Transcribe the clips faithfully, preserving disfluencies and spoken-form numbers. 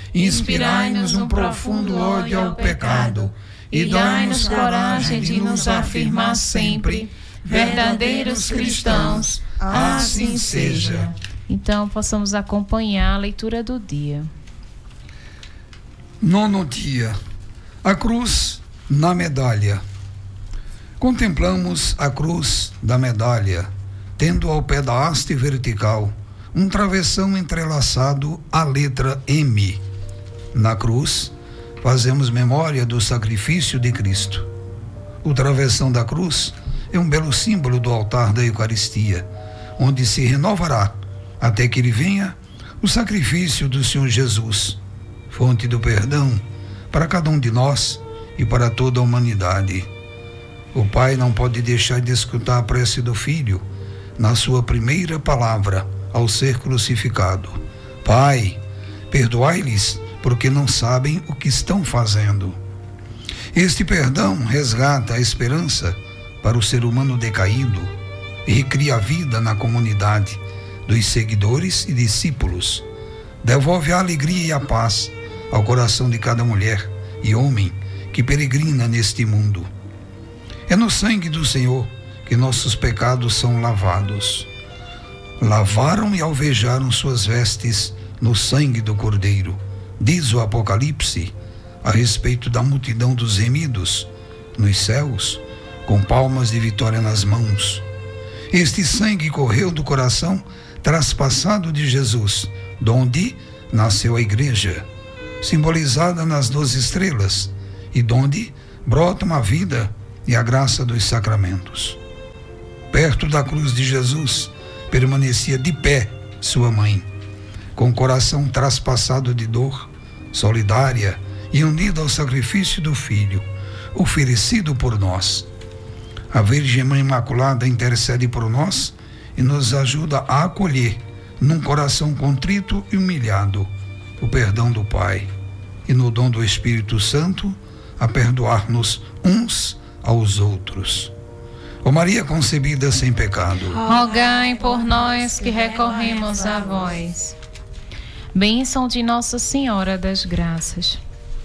inspirai-nos um profundo ódio ao pecado e dai-nos coragem de nos afirmar sempre verdadeiros cristãos. Assim seja. Então, possamos acompanhar a leitura do dia. Nono dia. A cruz na medalha. Contemplamos a cruz da medalha, tendo ao pé da haste vertical um travessão entrelaçado à letra M. Na cruz, fazemos memória do sacrifício de Cristo. O travessão da cruz é um belo símbolo do altar da Eucaristia, onde se renovará, até que ele venha, o sacrifício do Senhor Jesus, fonte do perdão para cada um de nós e para toda a humanidade. O Pai não pode deixar de escutar a prece do Filho na sua primeira palavra ao ser crucificado: Pai, perdoai-lhes, porque não sabem o que estão fazendo. Este perdão resgata a esperança para o ser humano decaído e recria a vida na comunidade dos seguidores e discípulos. Devolve a alegria e a paz ao coração de cada mulher e homem que peregrina neste mundo. É no sangue do Senhor que nossos pecados são lavados. Lavaram e alvejaram suas vestes no sangue do Cordeiro, diz o Apocalipse, a respeito da multidão dos remidos nos céus, com palmas de vitória nas mãos. Este sangue correu do coração traspassado de Jesus, donde nasceu a igreja, simbolizada nas doze estrelas, e donde brotam a vida e a graça dos sacramentos. Perto da cruz de Jesus permanecia de pé sua mãe, com o coração traspassado de dor, solidária e unida ao sacrifício do Filho, oferecido por nós. A Virgem Mãe Imaculada intercede por nós e nos ajuda a acolher, num coração contrito e humilhado, o perdão do Pai, e no dom do Espírito Santo, a perdoar-nos uns aos outros. Ó Maria concebida sem pecado, rogai por nós que recorremos a vós. Bênção de Nossa Senhora das Graças.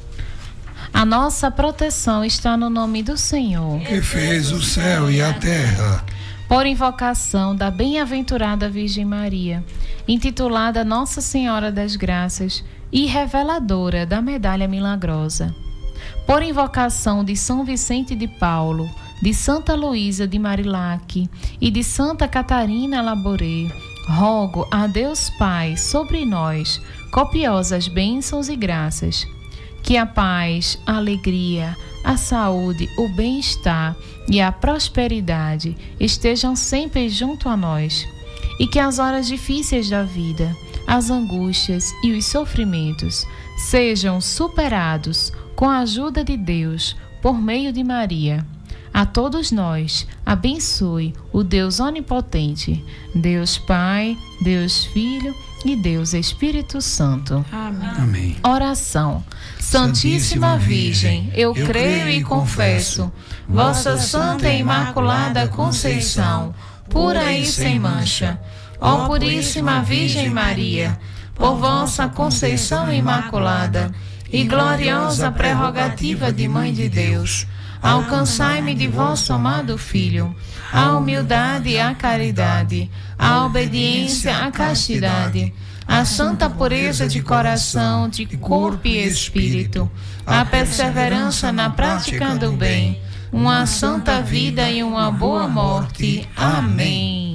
A nossa proteção está no nome do Senhor, que fez o céu e a terra. Por invocação da bem-aventurada Virgem Maria, intitulada Nossa Senhora das Graças e reveladora da Medalha Milagrosa. Por invocação de São Vicente de Paulo, de Santa Luísa de Marilac e de Santa Catarina Labouré, rogo a Deus Pai sobre nós copiosas bênçãos e graças. Que a paz, a alegria, a saúde, o bem-estar e a prosperidade estejam sempre junto a nós. E que as horas difíceis da vida, as angústias e os sofrimentos sejam superados com a ajuda de Deus por meio de Maria. A todos nós, abençoe o Deus onipotente, Deus Pai, Deus Filho e Deus Espírito Santo. Amém. Amém. Oração. Santíssima Virgem, eu creio e confesso, vossa Santa e Imaculada Conceição, pura e sem mancha. Ó Puríssima Virgem Maria, por vossa Conceição Imaculada e gloriosa prerrogativa de Mãe de Deus, alcançai-me de vosso amado Filho a humildade e a caridade, a obediência, a castidade, a santa pureza de coração, de corpo e espírito, a perseverança na prática do bem, uma santa vida e uma boa morte. Amém.